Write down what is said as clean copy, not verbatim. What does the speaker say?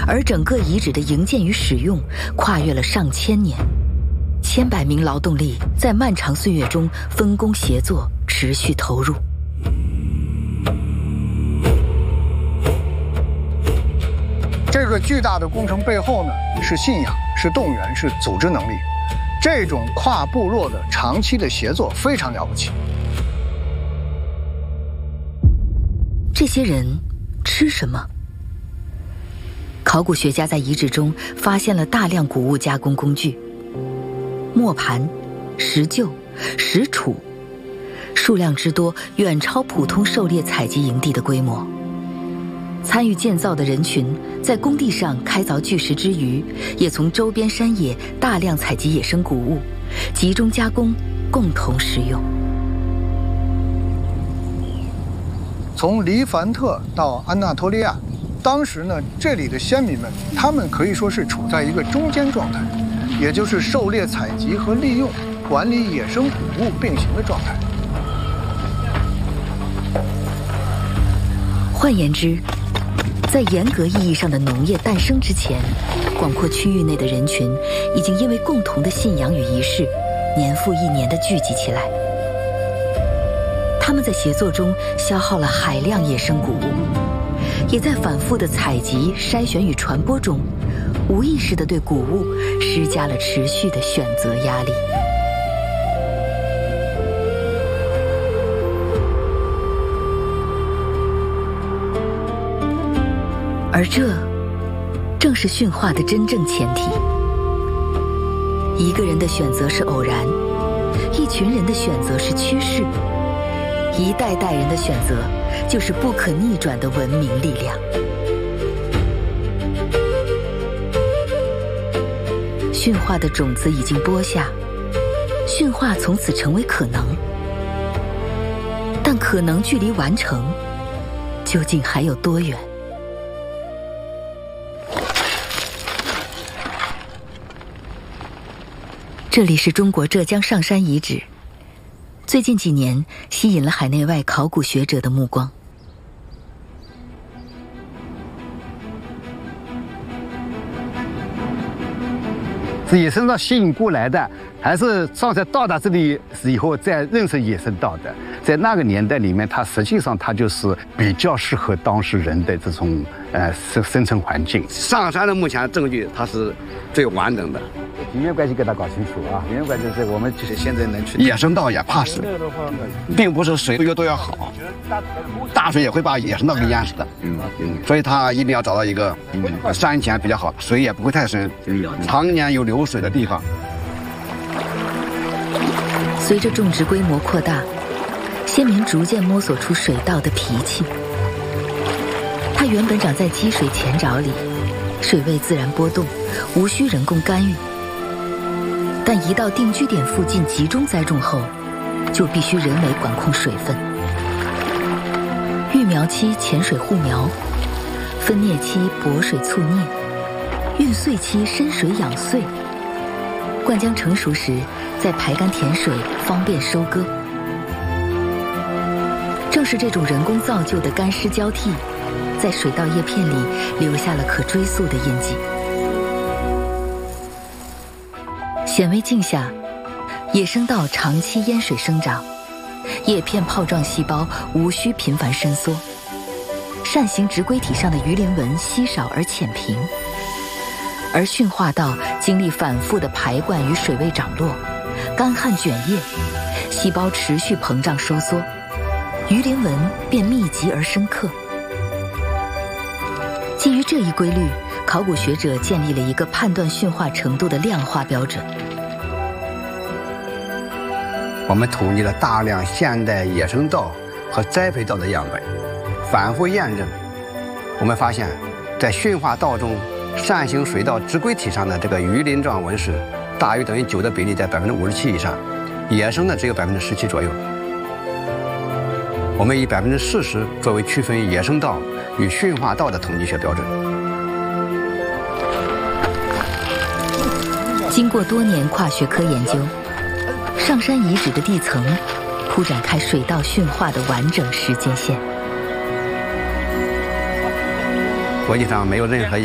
而整个遗址的营建与使用跨越了上千年，千百名劳动力在漫长岁月中分工协作，持续投入。 这个巨大的工程背后呢，是信仰，是动员，是组织能力。这种跨部落的长期的协作非常了不起。 这些人吃什么？考古学家在遗址中发现了大量谷物加工工具，磨盘、石臼、石杵，数量之多远超普通狩猎采集营地的规模。参与建造的人群在工地上开凿巨石之余，也从周边山野大量采集野生谷物，集中加工，共同食用。 从黎凡特到安纳托利亚，当时呢，这里的先民们，他们可以说是处在一个中间状态，也就是狩猎采集和利用、管理野生谷物并行的状态。 换言之，在严格意义上的农业诞生之前，广阔区域内的人群已经因为共同的信仰与仪式，年复一年地聚集起来。他们在协作中消耗了海量野生谷物，也在反复的采集、筛选与传播中，无意识地对谷物施加了持续的选择压力。而这正是驯化的真正前提。一个人的选择是偶然，一群人的选择是趋势，一代代人的选择就是不可逆转的文明力量。驯化的种子已经播下，驯化从此成为可能，但可能距离完成究竟还有多远？这里是中国浙江上山遗址，最近几年吸引了海内外考古学者的目光。 是野生稻吸引过来的，还是上山到达这里以后再认识野生稻的？在那个年代里面，它实际上它就是比较适合当时人的这种生存环境。 上山的目前证据它是最完整的。 地缘关系给大家搞清楚啊！地缘关系是我们就是现在能去野生稻也怕死，并不是水越多越好，大水也会把野生稻给淹死的。所以它一定要找到一个山前比较好，水也不会太深，常年有流水的地方。 随着种植规模扩大，先民逐渐摸索出水稻的脾气。它原本长在积水浅沼里，水位自然波动，无需人工干预。但一到定居点附近集中栽种后，就必须人为管控水分。育苗期浅水护苗，分蘖期薄水促蘖，运穗期深水养穗。灌浆成熟时，再排干填水，方便收割。正是这种人工造就的干湿交替，在水稻叶片里留下了可追溯的印记。显微镜下，野生稻长期淹水生长，叶片泡状细胞无需频繁伸缩，扇形植硅体上的鱼鳞纹稀少而浅平。而驯化稻经历反复的排灌与水位涨落，干旱卷叶，细胞持续膨胀收缩，鱼鳞纹变密集而深刻。基于这一规律，考古学者建立了一个判断驯化程度的量化标准。 我们统计了大量现代野生稻和栽培稻的样本，反复验证，我们发现，在驯化稻中，扇形水稻植硅体上的这个鱼鳞状纹饰，大于等于9的比例在57%以上，野生的只有17%左右。我们以40%作为区分野生稻与驯化稻的统计学标准。 经过多年跨学科研究，上山遗址的地层铺展开水稻驯化的完整时间线。 国际上没有任何一